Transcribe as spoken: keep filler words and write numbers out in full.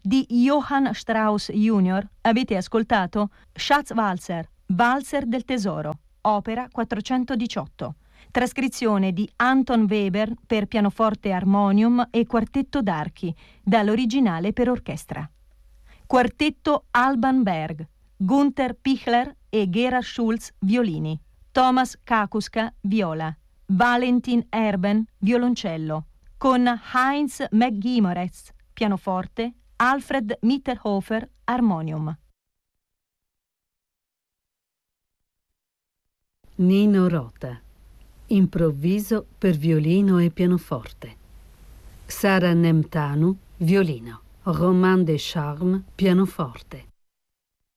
di Johann Strauss junior avete ascoltato Schatzwalzer, Valzer del tesoro, opera quattrocentodiciotto. Trascrizione di Anton Weber per pianoforte armonium e quartetto d'archi, dall'originale per orchestra. Quartetto Alban Berg, Gunther Pichler e Gerhard Schulz violini, Thomas Kakuska viola, Valentin Erben violoncello, con Heinz McGiemoretz pianoforte, Alfred Mitterhofer armonium. Nino Rota, improvviso per violino e pianoforte. Sara Nemtanu, violino. Roman Descharmes, pianoforte.